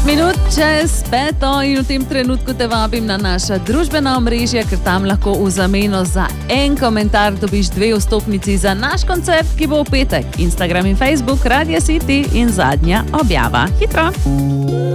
minut čez 5 in v tem trenutku te vabim na naša družbena omrežja, ker tam lahko v zameno za en komentar dobiš 2 vstopnici za naš koncert, ki bo v petek. Instagram in Facebook, Radio City in zadnja objava. Hitro!